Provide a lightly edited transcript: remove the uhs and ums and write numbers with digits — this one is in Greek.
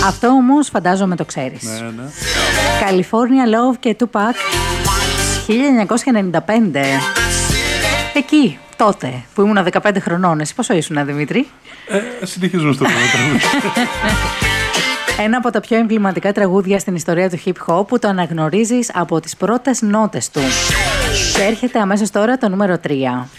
Αυτό όμως φαντάζομαι το ξέρεις. Ναι. California Love και Tupac 1995. Εκεί, τότε, που ήμουν 15 χρονών. Εσύ πόσο ήσουν, Δημήτρη? Συνεχίζουμε στο πρώτο τραγούδι. Ένα από τα πιο εμβληματικά τραγούδια στην ιστορία του hip hop που το αναγνωρίζεις από τις πρώτες νότες του. Και έρχεται αμέσως τώρα το νούμερο 3.